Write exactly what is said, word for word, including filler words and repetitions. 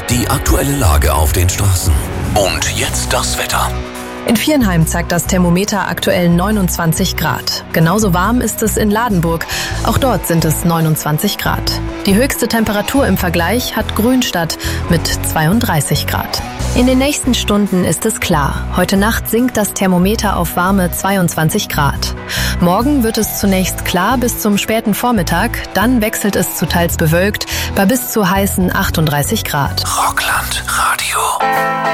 Die aktuelle Lage auf den Straßen. Und jetzt das Wetter. In Viernheim zeigt das Thermometer aktuell neunundzwanzig Grad. Genauso warm ist es in Ladenburg. Auch dort sind es neunundzwanzig Grad. Die höchste Temperatur im Vergleich hat Grünstadt mit zweiunddreißig Grad. In den nächsten Stunden ist es klar. Heute Nacht sinkt das Thermometer auf warme zweiundzwanzig Grad. Morgen wird es zunächst klar bis zum späten Vormittag. Dann wechselt es zu teils bewölkt bei bis zu heißen achtunddreißig Grad. Rockland Radio.